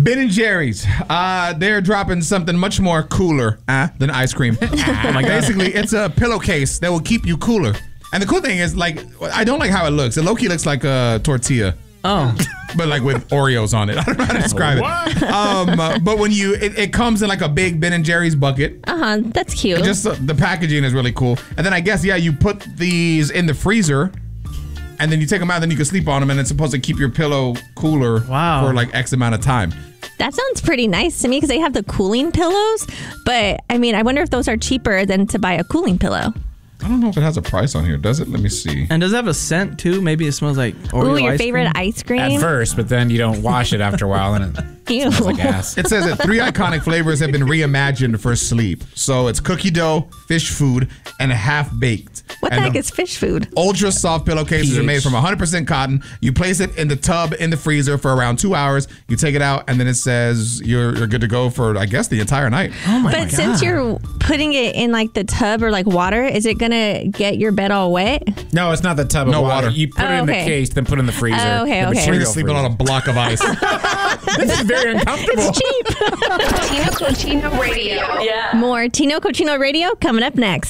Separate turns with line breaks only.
Ben & Jerry's. They're dropping something much more cooler than ice cream. Basically, it's a pillowcase that will keep you cooler. And the cool thing is, like, I don't like how it looks. It low-key looks like a tortilla.
Oh.
But like with Oreos on it. I don't know how to describe it. But when it comes in like a big Ben & Jerry's bucket.
That's cute.
Just the packaging is really cool. And then I guess, you put these in the freezer and then you take them out and then you can sleep on them and it's supposed to keep your pillow cooler for like X amount of time.
That sounds pretty nice to me because they have the cooling pillows. But I mean, I wonder if those are cheaper than to buy a cooling pillow.
I don't know if it has a price on here. Does it? Let me see.
And does it have a scent too? Maybe it smells like Oreo
your
ice
favorite
cream?
ice cream?
At first, but then you don't wash it after a while and it smells like ass.
It says that 3 iconic flavors have been reimagined for sleep. So it's cookie dough, fish food, and half-baked.
What the heck is fish food?
Ultra soft pillowcases are made from 100% cotton. You place it in the tub in the freezer for around 2 hours. You take it out, and then it says you're good to go for, I guess, the entire night.
Oh my God.
But since you're putting it in like the tub or like water, is it gonna get your bed all wet?
No, it's not the tub of water. You put it in the case, then put it in the freezer.
Oh, okay.
You're sleeping on a block of ice.
This is very uncomfortable.
It's cheap.
Tino Cochino Radio.
Yeah. More Tino Cochino Radio coming up next.